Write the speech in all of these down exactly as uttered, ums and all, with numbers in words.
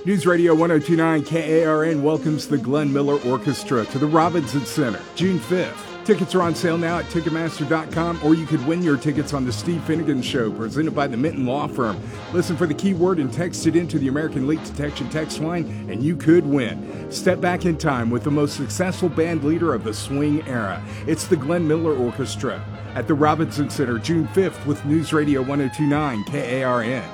News Radio ten twenty-nine K A R N welcomes the Glenn Miller Orchestra to the Robinson Center, June fifth. Tickets are on sale now at Ticketmaster dot com, or you could win your tickets on the Steve Finnegan Show, presented by the Minton Law Firm. Listen for the keyword and text it into the American Leak Detection text line, and you could win. Step back in time with the most successful band leader of the swing era. It's the Glenn Miller Orchestra at the Robinson Center, June fifth, with News Radio ten twenty-nine K A R N.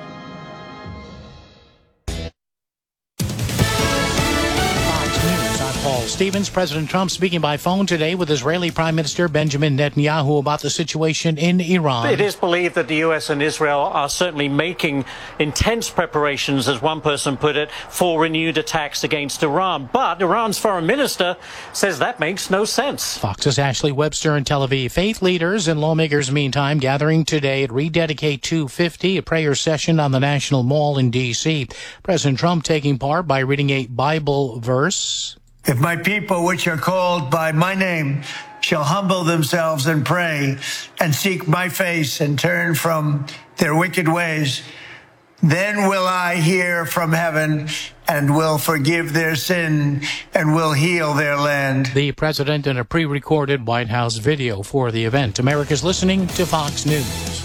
Paul Stevens. President Trump speaking by phone today with Israeli Prime Minister Benjamin Netanyahu about the situation in Iran. It is believed that the U S and Israel are certainly making intense preparations, as one person put it, for renewed attacks against Iran. But Iran's foreign minister says that makes no sense. Fox's Ashley Webster in Tel Aviv. Faith leaders and lawmakers, meantime, gathering today at Rededicate two fifty, a prayer session on the National Mall in D C President Trump taking part by reading a Bible verse. If my people, which are called by my name, shall humble themselves and pray and seek my face and turn from their wicked ways, then will I hear from heaven and will forgive their sin and will heal their land. The president in a pre-recorded White House video for the event. America's listening to Fox News.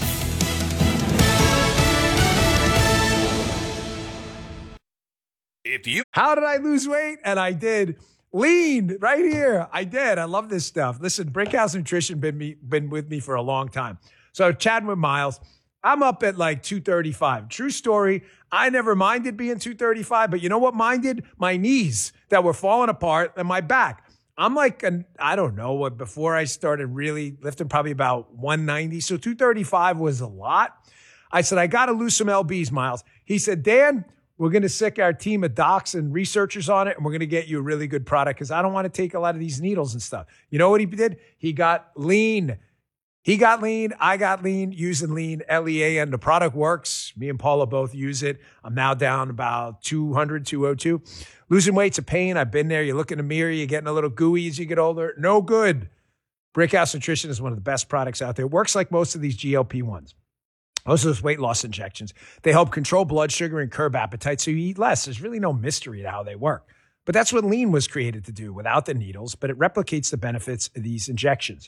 If you How did I lose weight? And I did. Lean right here. I did. I love this stuff. Listen, Brickhouse Nutrition been me been with me for a long time. So chatting with Miles, I'm up at like two thirty-five. True story. I never minded being two thirty-five, but you know what minded? My knees that were falling apart and my back. I'm like, an, I don't know what, before I started really lifting, probably about one ninety. So two thirty-five was a lot. I said, I got to lose some L Bs, Miles. He said, Dan, we're going to sick our team of docs and researchers on it, and we're going to get you a really good product because I don't want to take a lot of these needles and stuff. You know what he did? He got lean. He got lean. I got lean using lean, L E A N. The product works. Me and Paula both use it. I'm now down about two hundred, two oh two. Losing weight's a pain. I've been there. You look in the mirror. You're getting a little gooey as you get older. No good. Brickhouse Nutrition is one of the best products out there. It works like most of these G L P ones. Most of those weight loss injections, they help control blood sugar and curb appetite so you eat less. There's really no mystery to how they work. But that's what lean was created to do without the needles, but it replicates the benefits of these injections.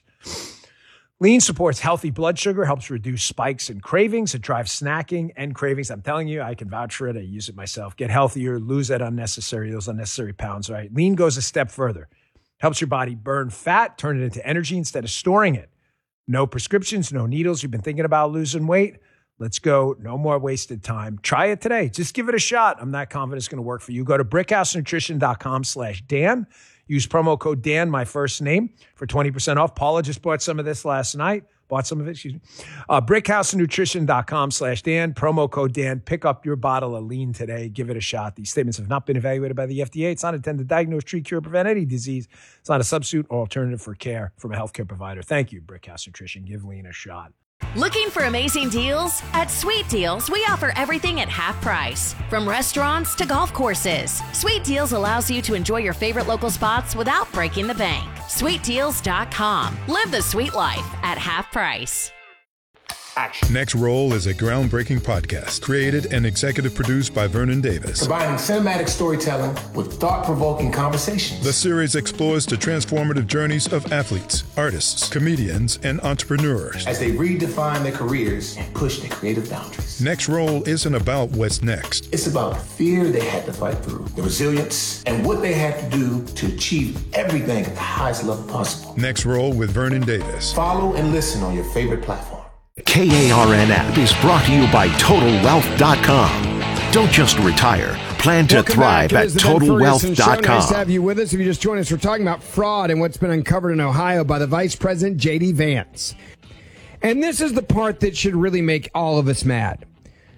Lean supports healthy blood sugar, helps reduce spikes and cravings. It drives snacking and cravings. I'm telling you, I can vouch for it. I use it myself. Get healthier, lose that unnecessary, those unnecessary pounds, right? Lean goes a step further. Helps your body burn fat, turn it into energy instead of storing it. No prescriptions, no needles. You've been thinking about losing weight? Let's go. No more wasted time. Try it today. Just give it a shot. I'm not confident it's going to work for you. Go to brickhousenutrition.com slash Dan. Use promo code Dan, my first name, for twenty percent off. Paula just bought some of this last night. Bought some of it, excuse me. Uh, brickhousenutrition.com slash Dan. Promo code Dan. Pick up your bottle of lean today. Give it a shot. These statements have not been evaluated by the F D A. It's not intended to diagnose, treat, cure, prevent any disease. It's not a substitute or alternative for care from a healthcare provider. Thank you, Brickhouse Nutrition. Give lean a shot. Looking for amazing deals? At Sweet Deals, we offer everything at half price. From restaurants to golf courses, Sweet Deals allows you to enjoy your favorite local spots without breaking the bank. sweet deals dot com. Live the sweet life at half price. Action. Next Roll is a groundbreaking podcast created and executive produced by Vernon Davis. Combining cinematic storytelling with thought-provoking conversations. The series explores the transformative journeys of athletes, artists, comedians, and entrepreneurs as they redefine their careers and push their creative boundaries. Next Roll isn't about what's next. It's about the fear they had to fight through, the resilience, and what they had to do to achieve everything at the highest level possible. Next Roll with Vernon Davis. Follow and listen on your favorite platform. K A R N app is brought to you by Total Wealth dot com. Don't just retire. Plan to Welcome thrive back. at Total Wealth dot com. Nice to have you with us. If you just joined us, we're talking about fraud and what's been uncovered in Ohio by the Vice President, J D. Vance. And this is the part that should really make all of us mad.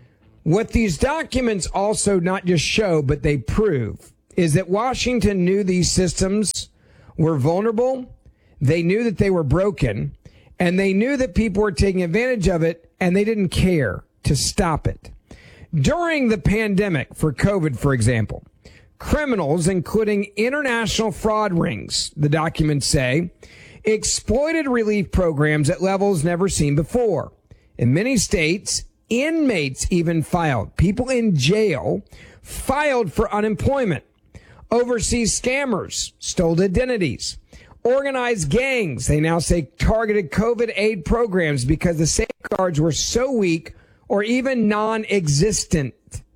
What these documents also not just show, but they prove, is that Washington knew these systems were vulnerable. They knew that they were broken. And they knew that people were taking advantage of it, and they didn't care to stop it. During the pandemic for COVID, for example, criminals, including international fraud rings, the documents say, exploited relief programs at levels never seen before. In many states, inmates even filed. People in jail filed for unemployment. Overseas scammers stole identities. Organized gangs, they now say, targeted COVID aid programs because the safeguards were so weak or even non-existent.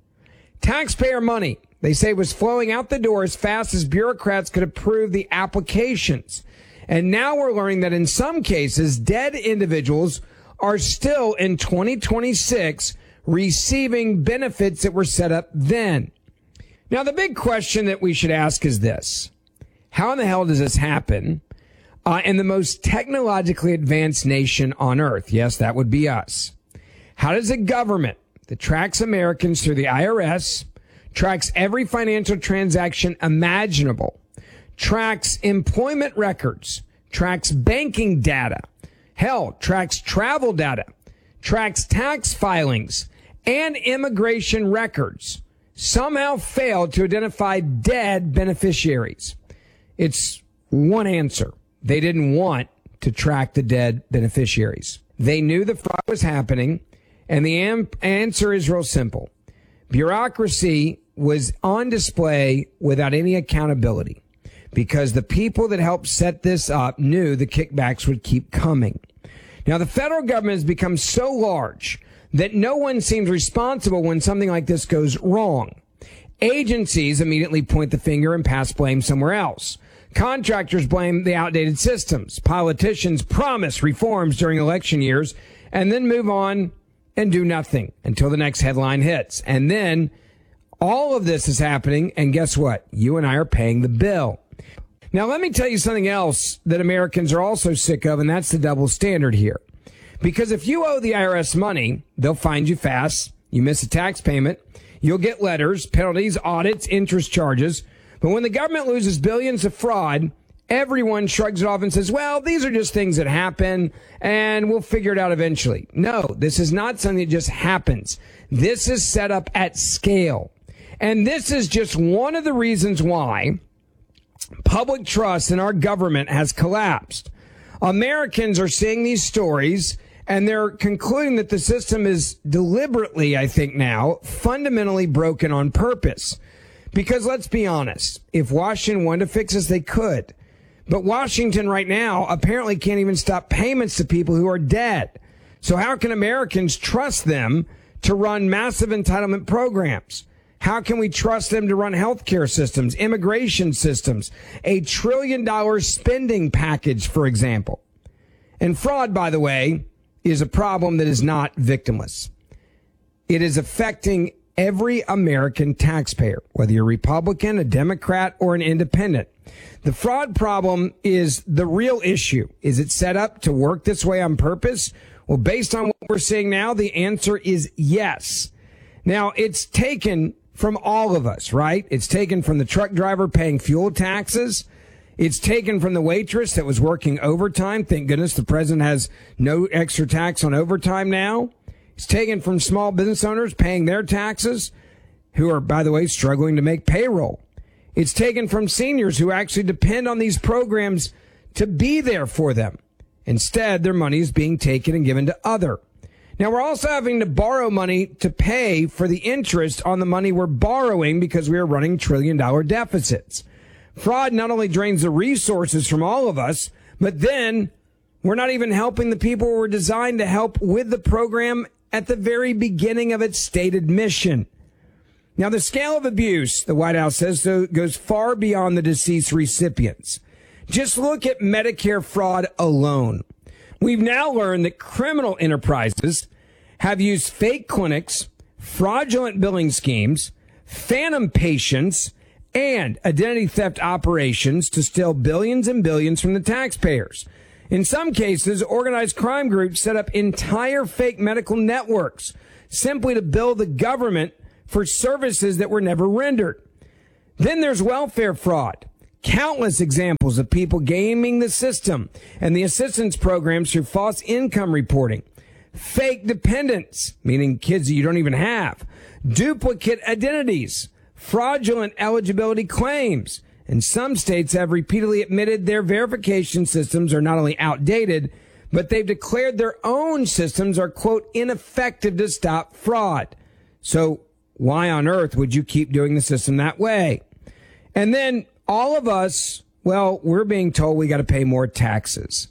Taxpayer money, they say, was flowing out the door as fast as bureaucrats could approve the applications. And now we're learning that in some cases, dead individuals are still in twenty twenty-six receiving benefits that were set up then. Now, the big question that we should ask is this. How in the hell does this happen uh, in the most technologically advanced nation on earth? Yes, that would be us. How does a government that tracks Americans through the I R S, tracks every financial transaction imaginable, tracks employment records, tracks banking data, hell, tracks travel data, tracks tax filings and immigration records, somehow failed to identify dead beneficiaries? It's one answer. They didn't want to track the dead beneficiaries. They knew the fraud was happening, and the am- answer is real simple. Bureaucracy was on display without any accountability because the people that helped set this up knew the kickbacks would keep coming. Now, the federal government has become so large that no one seems responsible when something like this goes wrong. Agencies immediately point the finger and pass blame somewhere else. Contractors blame the outdated systems. Politicians promise reforms during election years and then move on and do nothing until the next headline hits. And then all of this is happening, and guess what? You and I are paying the bill. Now, let me tell you something else that Americans are also sick of, and that's the double standard here. Because if you owe the I R S money, they'll find you fast. You miss a tax payment, you'll get letters, penalties, audits, interest charges. But when the government loses billions of fraud, everyone shrugs it off and says, well, these are just things that happen and we'll figure it out eventually. No, this is not something that just happens. This is set up at scale. And this is just one of the reasons why public trust in our government has collapsed. Americans are seeing these stories and they're concluding that the system is deliberately, I think now, fundamentally broken on purpose. Because let's be honest, if Washington wanted to fix this, they could. But Washington right now apparently can't even stop payments to people who are dead. So how can Americans trust them to run massive entitlement programs? How can we trust them to run healthcare systems, immigration systems, a trillion dollar spending package, for example? And fraud, by the way, is a problem that is not victimless. It is affecting every American taxpayer, whether you're a Republican, a Democrat, or an independent. The fraud problem is the real issue. Is it set up to work this way on purpose? Well, based on what we're seeing now, the answer is yes. Now, it's taken from all of us, right? It's taken from the truck driver paying fuel taxes. It's taken from the waitress that was working overtime. Thank goodness the president has no extra tax on overtime now. It's taken from small business owners paying their taxes, who are, by the way, struggling to make payroll. It's taken from seniors who actually depend on these programs to be there for them. Instead, their money is being taken and given to other. Now, we're also having to borrow money to pay for the interest on the money we're borrowing because we are running trillion dollar deficits. Fraud not only drains the resources from all of us, but then we're not even helping the people we're designed to help with the program at the very beginning of its stated mission. Now, the scale of abuse, the White House says, so goes far beyond the deceased recipients. Just look at Medicare fraud alone. We've now learned that criminal enterprises have used fake clinics, fraudulent billing schemes, phantom patients, and identity theft operations to steal billions and billions from the taxpayers. In some cases, organized crime groups set up entire fake medical networks simply to bill the government for services that were never rendered. Then there's welfare fraud. Countless examples of people gaming the system and the assistance programs through false income reporting. Fake dependents, meaning kids that you don't even have. Duplicate identities. Fraudulent eligibility claims. And some states have repeatedly admitted their verification systems are not only outdated, but they've declared their own systems are, quote, ineffective to stop fraud. So why on earth would you keep doing the system that way? And then all of us, well, we're being told we got to pay more taxes.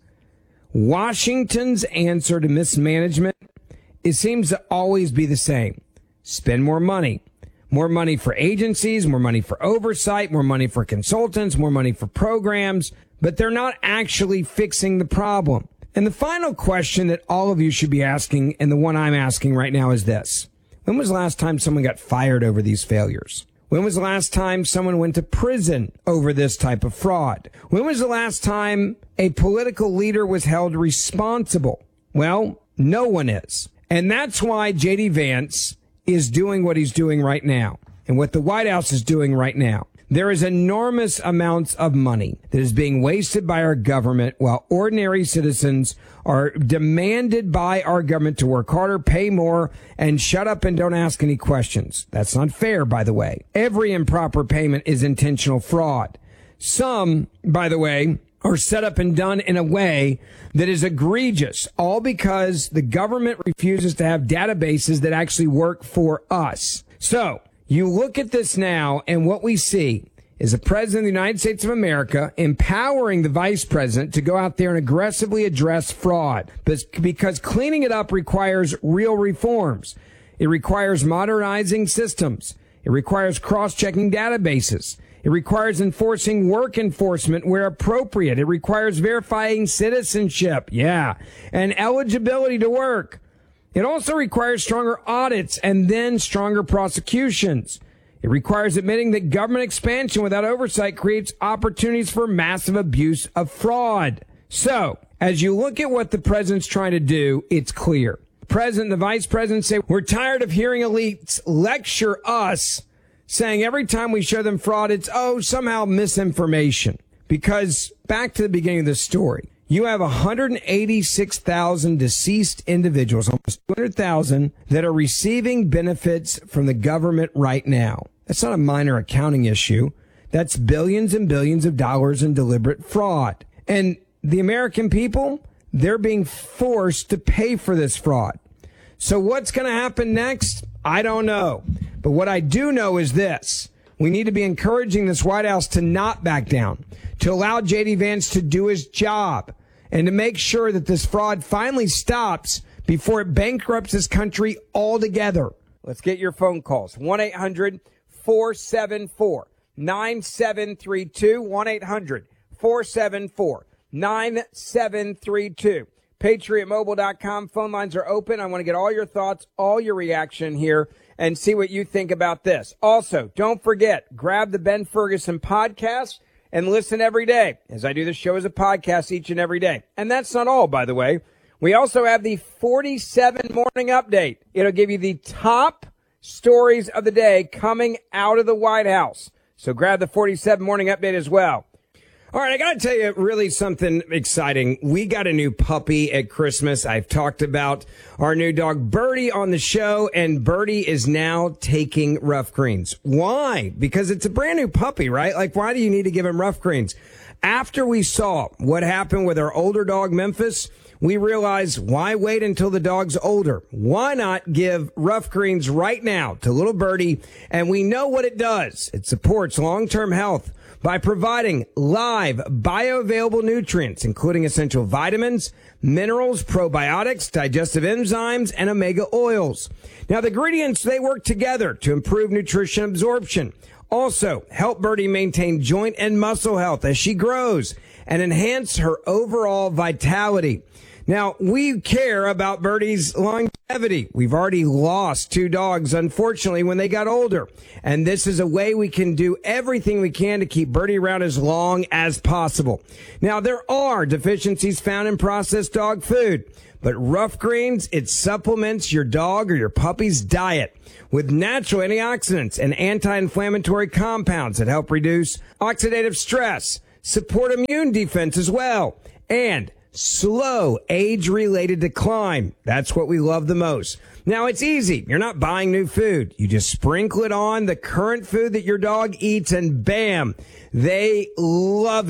Washington's answer to mismanagement, it seems to always be the same. Spend more money. More money for agencies, more money for oversight, more money for consultants, more money for programs, but they're not actually fixing the problem. And the final question that all of you should be asking, and the one I'm asking right now, is this. When was the last time someone got fired over these failures? When was the last time someone went to prison over this type of fraud? When was the last time a political leader was held responsible? Well, no one is. And that's why J D Vance is doing what he's doing right now and what the White House is doing right now. There is enormous amounts of money that is being wasted by our government while ordinary citizens are demanded by our government to work harder, pay more, and shut up and don't ask any questions. That's not fair, by the way. Every improper payment is intentional fraud. Some, by the way, are set up and done in a way that is egregious, all because the government refuses to have databases that actually work for us. So you look at this now, and what we see is the president of the United States of America empowering the vice president to go out there and aggressively address fraud, because cleaning it up requires real reforms. It requires modernizing systems. It requires cross-checking databases. It requires enforcing work enforcement where appropriate. It requires verifying citizenship, yeah, and eligibility to work. It also requires stronger audits and then stronger prosecutions. It requires admitting that government expansion without oversight creates opportunities for massive abuse of fraud. So, as you look at what the president's trying to do, it's clear. The president and the vice president say, we're tired of hearing elites lecture us, saying every time we show them fraud, it's, oh, somehow misinformation. Because back to the beginning of the story, you have one hundred eighty-six thousand deceased individuals, almost two hundred thousand, that are receiving benefits from the government right now. That's not a minor accounting issue. That's billions and billions of dollars in deliberate fraud. And the American people, they're being forced to pay for this fraud. So what's going to happen next? I don't know. But what I do know is this. We need to be encouraging this White House to not back down, to allow J D Vance to do his job, and to make sure that this fraud finally stops before it bankrupts this country altogether. Let's get your phone calls. one eight hundred four seven four nine seven three two. one eight hundred four seven four nine seven three two. Patriot Mobile dot com. Phone lines are open. I want to get all your thoughts, all your reaction here, and see what you think about this. Also, don't forget, grab the Ben Ferguson podcast and listen every day, as I do the show as a podcast each and every day. And that's not all, by the way. We also have the forty-seven Morning Update. It'll give you the top stories of the day coming out of the White House. So grab the forty-seven Morning Update as well. All right, I got to tell you really something exciting. We got a new puppy at Christmas. I've talked about our new dog Birdie on the show, and Birdie is now taking Rough Greens. Why? Because it's a brand new puppy, right? Like, why do you need to give him Rough Greens? After we saw what happened with our older dog Memphis, we realized, why wait until the dog's older? Why not give Rough Greens right now to little Birdie? And we know what it does. It supports long-term health by providing live bioavailable nutrients, including essential vitamins, minerals, probiotics, digestive enzymes, and omega oils. Now, the ingredients, they work together to improve nutrition absorption. Also, help Birdie maintain joint and muscle health as she grows and enhance her overall vitality. Now, we care about Birdie's longevity. We've already lost two dogs, unfortunately, when they got older. And this is a way we can do everything we can to keep Birdie around as long as possible. Now, there are deficiencies found in processed dog food, but Rough Greens, it supplements your dog or your puppy's diet with natural antioxidants and anti-inflammatory compounds that help reduce oxidative stress, support immune defense as well, and slow age-related decline. That's what we love the most. Now, it's easy. You're not buying new food. You just sprinkle it on the current food that your dog eats, and bam, they love it.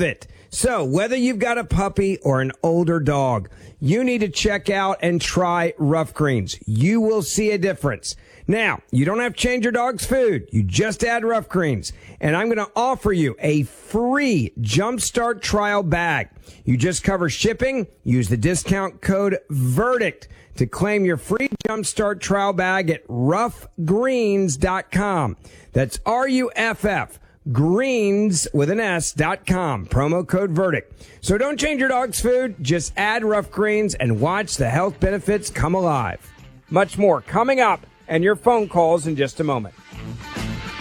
So whether you've got a puppy or an older dog, you need to check out and try Rough Greens. You will see a difference. Now, you don't have to change your dog's food. You just add Rough Greens. And I'm going to offer you a free Jumpstart trial bag. You just cover shipping. Use the discount code VERDICT to claim your free Jumpstart trial bag at rough greens dot com. That's R U F F, greens with an S dot com. Promo code VERDICT. So don't change your dog's food. Just add Rough Greens and watch the health benefits come alive. Much more coming up and your phone calls in just a moment.